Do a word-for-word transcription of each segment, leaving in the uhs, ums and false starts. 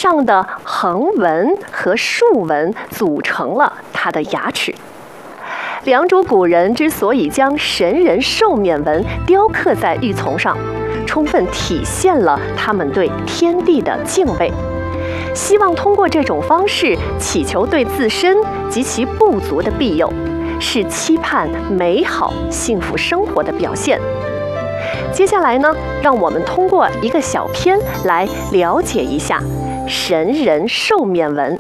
上的横纹和竖纹组成了它的牙齿。良渚古人之所以将神人兽面纹雕刻在玉琮上，充分体现了他们对天地的敬畏，希望通过这种方式祈求对自身及其部族的庇佑，是期盼美好幸福生活的表现。接下来呢，让我们通过一个小片来了解一下神人兽面纹。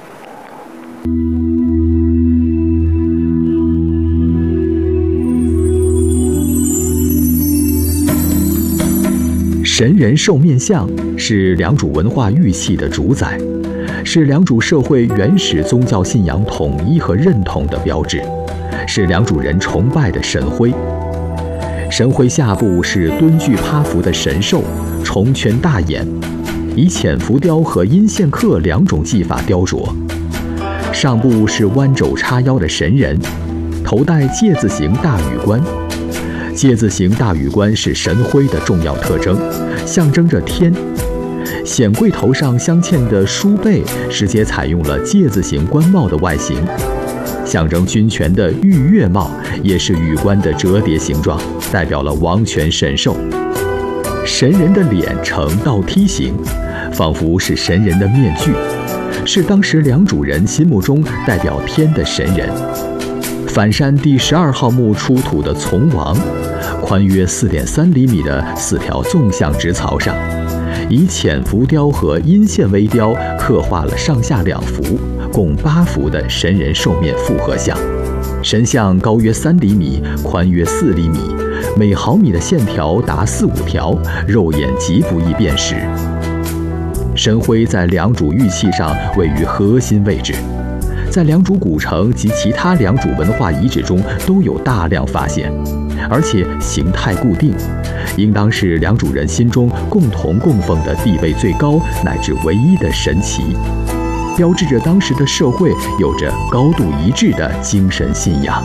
神人兽面像是良渚文化玉器的主宰，是良渚社会原始宗教信仰统一和认同的标志，是良渚人崇拜的神徽。神徽下部是蹲踞趴伏的神兽，重圈大眼，以浅浮雕和阴线刻两种技法雕琢。上部是弯肘叉腰的神人，头戴戒字形大羽冠。戒字形大羽冠是神徽的重要特征，象征着天。显贵头上镶嵌的书背直接采用了戒字形冠帽的外形，象征君权的玉月帽也是羽冠的折叠形状，代表了王权神兽。神人的脸呈倒梯形，仿佛是神人的面具，是当时良渚人心目中代表天的神人。反山第十二号墓出土的琮王，宽约四点三厘米的四条纵向直槽上，以浅浮雕和阴线微雕刻画了上下两幅，共八幅的神人兽面复合像。神像高约三厘米，宽约四厘米，每毫米的线条达四五条，肉眼极不易辨识。神徽在良渚玉器上位于核心位置，在良渚古城及其他良渚文化遗址中都有大量发现，而且形态固定，应当是良渚人心中共同供奉的地位最高乃至唯一的神祇，标志着当时的社会有着高度一致的精神信仰。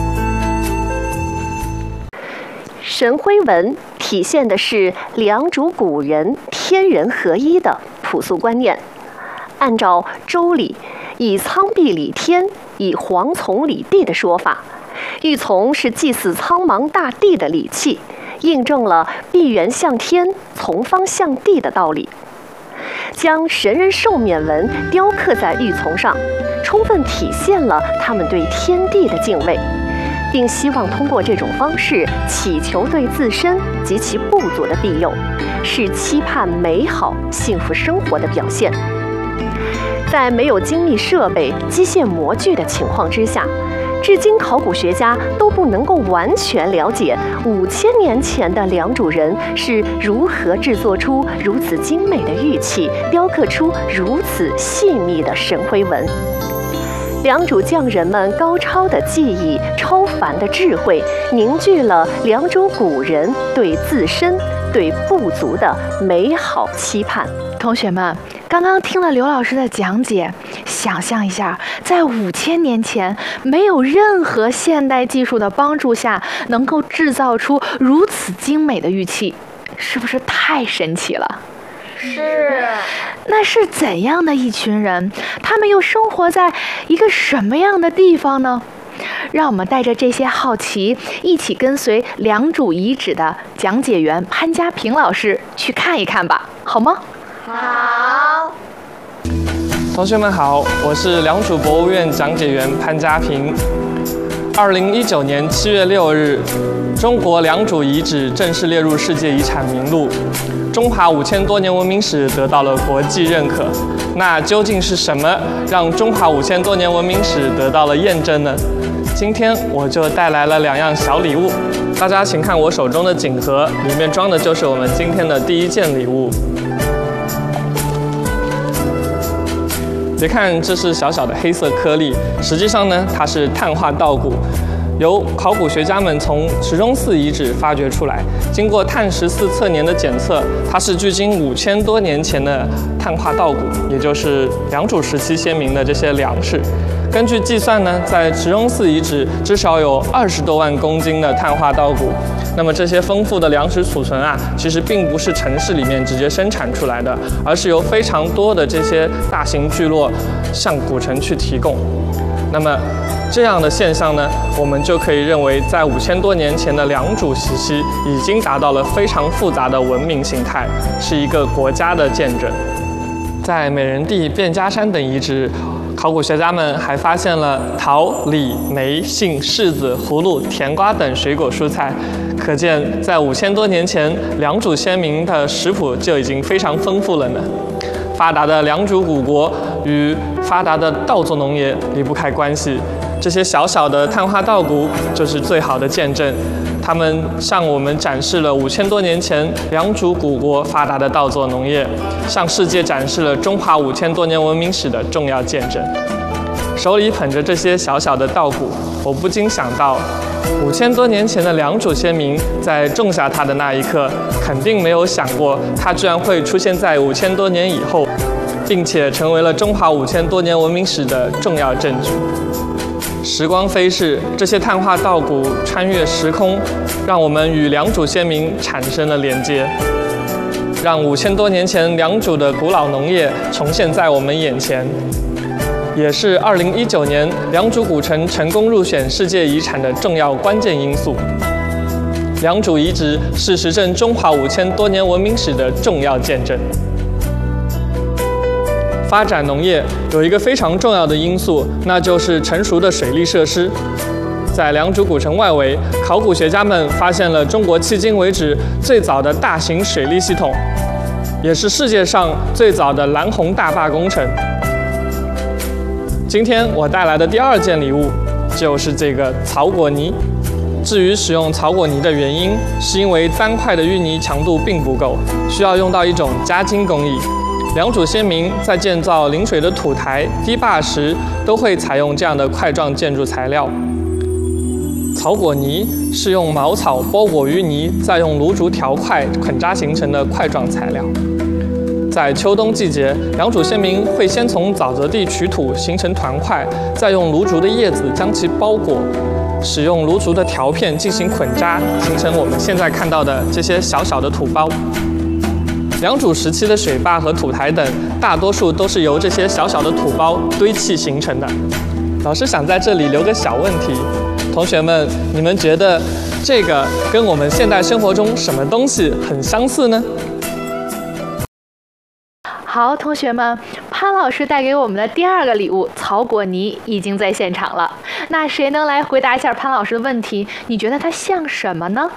神徽纹体现的是良渚古人天人合一的朴素观念。按照周礼以苍壁理天，以蝗虫理地的说法，玉琮是祭祀苍茫大地的礼器，印证了闭源向天、从方向地的道理。将神人兽面纹雕刻在玉琮上，充分体现了他们对天地的敬畏，并希望通过这种方式祈求对自身及其部族的庇佑，是期盼美好幸福生活的表现。在没有精密设备、机械模具的情况之下，至今考古学家都不能够完全了解五千年前的良渚人是如何制作出如此精美的玉器，雕刻出如此细密的神徽纹。良渚匠人们高超的技艺、超凡的智慧，凝聚了良渚古人对自身、对部族的美好期盼。 同学们，刚刚听了刘老师的讲解，想象一下，在五千年前没有任何现代技术的帮助下，能够制造出如此精美的玉器，是不是太神奇了？ 是。 那是怎样的一群人？他们又生活在一个什么样的地方呢？让我们带着这些好奇，一起跟随良渚遗址的讲解员潘家平老师去看一看吧，好吗？ 好。 同学们好，我是良渚博物院讲解员潘家平。二零一九年七月六日，中国良渚遗址正式列入世界遗产名录，中华五千多年文明史得到了国际认可。那究竟是什么让中华五千多年文明史得到了验证呢？今天我就带来了两样小礼物，大家请看我手中的锦盒，里面装的就是我们今天的第一件礼物。别看这是小小的黑色颗粒，实际上呢，它是碳化稻谷。 由考古学家们从池中寺遗址发掘出来。经过碳十四测年的检测，它是距今五千多年前的碳化稻谷，也就是良渚时期先民的这些粮食。根据计算呢，在池中寺遗址至少有二十多万公斤的碳化稻谷。那么这些丰富的粮食储存啊，其实并不是城市里面直接生产出来的，而是由非常多的这些大型聚落向古城去提供。那么这样的现象呢，我们就可以认为，在五千多年前的良渚时期已经达到了非常复杂的文明形态，是一个国家的见证。在美人地、卞家山等遗址，考古学家们还发现了桃、李、梅、杏、柿子、葫芦、甜瓜等水果蔬菜，可见在五千多年前，良渚先民的食谱就已经非常丰富了呢。发达的良渚古国与发达的稻作农业离不开关系，这些小小的碳化稻谷就是最好的见证。他们向我们展示了五千多年前良渚古国发达的稻作农业，向世界展示了中华五千多年文明史的重要见证。手里捧着这些小小的稻谷，我不禁想到，五千多年前的良渚先民在种下它的那一刻，肯定没有想过它居然会出现在五千多年以后，并且成为了中华五千多年文明史的重要证据。时光飞逝，这些碳化稻谷穿越时空，让我们与良渚先民产生了连接，让五千多年前良渚的古老农业重现在我们眼前，也是二零一九年良渚古城成功入选世界遗产的重要关键因素。良渚遗址是实证中华五千多年文明史的重要见证。发展农业有一个非常重要的因素，那就是成熟的水利设施。在良渚古城外围，考古学家们发现了中国迄今为止最早的大型水利系统，也是世界上最早的蓝洪大坝工程。今天我带来的第二件礼物就是这个草果泥。至于使用草果泥的原因，是因为单块的淤泥强度并不够，需要用到一种加筋工艺。良渚先民在建造临水的土台、堤坝时，都会采用这样的块状建筑材料。草果泥是用茅草包裹淤泥，再用炉竹条块捆扎形成的块状材料。在秋冬季节，良渚先民会先从沼泽地取土形成团块，再用芦竹的叶子将其包裹，使用芦竹的条片进行捆扎，形成我们现在看到的这些小小的土包。良渚时期的水坝和土台等，大多数都是由这些小小的土包堆砌形成的。老师想在这里留个小问题，同学们，你们觉得这个跟我们现代生活中什么东西很相似呢？ 好，同学们，潘老师带给我们的第二个礼物草果泥已经在现场了。那谁能来回答一下潘老师的问题？你觉得它像什么呢？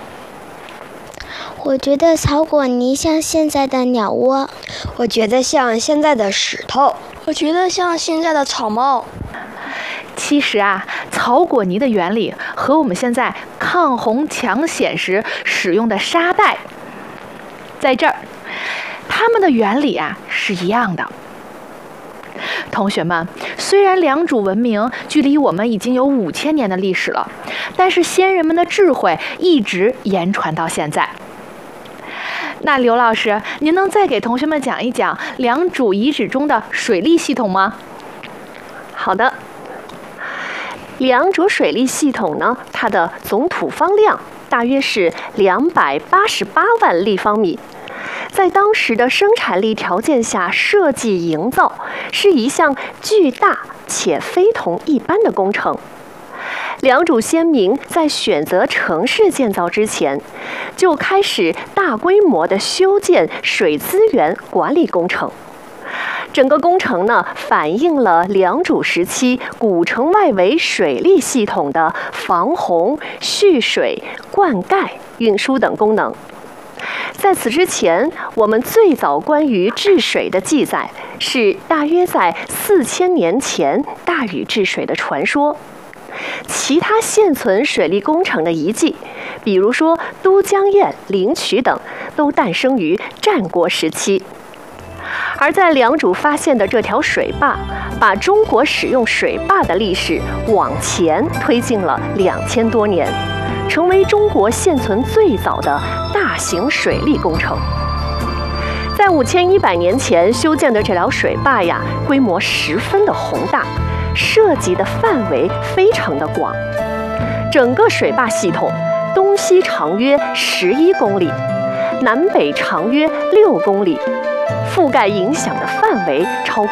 我觉得草果泥像现在的鸟窝。 我觉得像现在的石头。 我觉得像现在的草帽。 其实啊，草果泥的原理和我们现在抗洪抢险时使用的沙袋，在这儿，它们的原理啊是一样的。同学们，虽然良渚文明距离我们已经有五千年的历史了，但是先人们的智慧一直言传到现在。那刘老师，您能再给同学们讲一讲良渚遗址中的水利系统吗？ 好的。良渚水利系统呢，它的总土方量大约是两百八十八万立方米，在当时的生产力条件下设计营造，是一项巨大且非同一般的工程。良渚先民在选择城市建造之前，就开始大规模的修建水资源管理工程。整个工程呢，反映了良渚时期古城外围水利系统的防洪、蓄水、灌溉、运输等功能。在此之前，我们最早关于治水的记载是大约在四千年前大禹治水的传说。其他现存水利工程的遗迹，比如说都江堰、灵渠等，都诞生于战国时期。 而在良渚发现的这条水坝，把中国使用水坝的历史往前推进了两千多年，成为中国现存最早的大型水利工程。在五千一百年前修建的这条水坝呀，规模十分的宏大，涉及的范围非常的广。整个水坝系统东西长约十一公里，南北长约六公里，覆盖影响的范围超过